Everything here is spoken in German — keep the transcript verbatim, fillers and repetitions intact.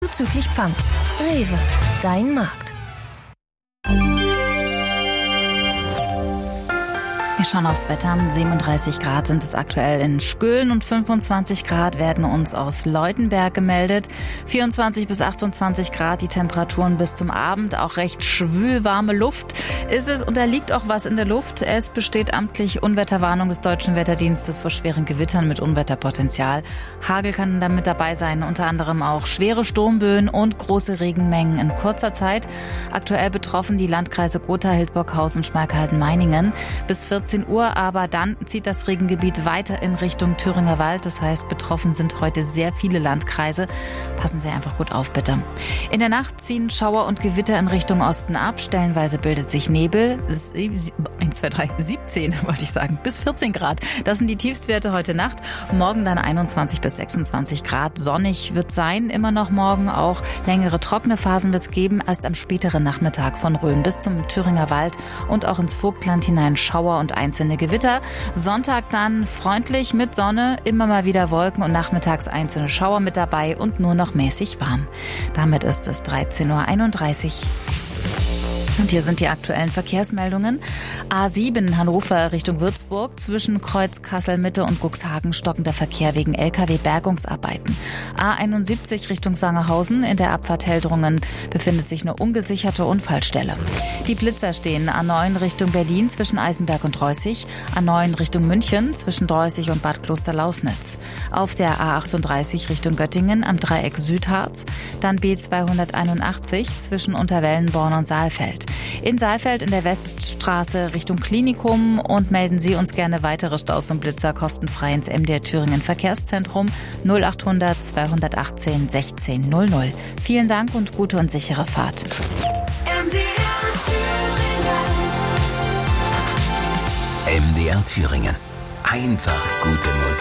zuzüglich Pfand. Rewe, dein Markt. Wir schauen aufs Wetter. siebenunddreißig Grad sind es aktuell in Sckölen und fünfundzwanzig Grad werden uns aus Leutenberg gemeldet. vierundzwanzig bis achtundzwanzig Grad die Temperaturen bis zum Abend. Auch recht schwül warme Luft ist es und da liegt auch was in der Luft. Es besteht amtlich Unwetterwarnung des Deutschen Wetterdienstes vor schweren Gewittern mit Unwetterpotenzial. Hagel kann damit dabei sein, unter anderem auch schwere Sturmböen und große Regenmengen in kurzer Zeit. Aktuell betroffen die Landkreise Gotha, Hildburghausen, Schmalkalden-Meiningen. Bis vierzehn Uhr, aber dann zieht das Regengebiet weiter in Richtung Thüringer Wald. Das heißt, betroffen sind heute sehr viele Landkreise. Passen Sie einfach gut auf, bitte. In der Nacht ziehen Schauer und Gewitter in Richtung Osten ab. Stellenweise bildet sich Nebel. eins, zwei, drei, siebzehn wollte ich sagen, bis vierzehn Grad. Das sind die Tiefstwerte heute Nacht. Morgen dann einundzwanzig bis sechsundzwanzig Grad. Sonnig wird sein, immer noch morgen auch. Längere trockene Phasen wird es geben. Erst am späteren Nachmittag von Rhön bis zum Thüringer Wald und auch ins Vogtland hinein Schauer und einzelne Gewitter. Sonntag dann freundlich mit Sonne, immer mal wieder Wolken und nachmittags einzelne Schauer mit dabei und nur noch mäßig warm. Damit ist es dreizehn Uhr einunddreißig. Und hier sind die aktuellen Verkehrsmeldungen. A sieben Hannover Richtung Würzburg zwischen Kreuz Kassel-Mitte und Cuxhagen stockender Verkehr wegen L K W-Bergungsarbeiten. A einundsiebzig Richtung Sangerhausen in der Abfahrt Heldrungen befindet sich eine ungesicherte Unfallstelle. Die Blitzer stehen A neun Richtung Berlin zwischen Eisenberg und Reußig, A neun Richtung München zwischen Reußig und Bad Klosterlausnitz. Auf der A achtunddreißig Richtung Göttingen am Dreieck Südharz, dann B zweihunderteinundachtzig zwischen Unterwellenborn und Saalfeld. In Saalfeld in der Weststraße Richtung Klinikum und melden Sie uns gerne weitere Staus und Blitzer kostenfrei ins M D R Thüringen Verkehrszentrum null achthundert zweihundertachtzehn sechzehn null null. Vielen Dank und gute und sichere Fahrt. M D R Thüringen. M D R Thüringen. Einfach gute Musik.